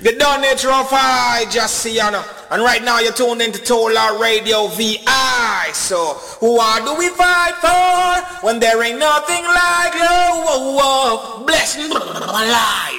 The done nature of I just see you know. And right now you're tuned into Tolar Radio VI. So who do we fight for when there ain't nothing like love? Bless life.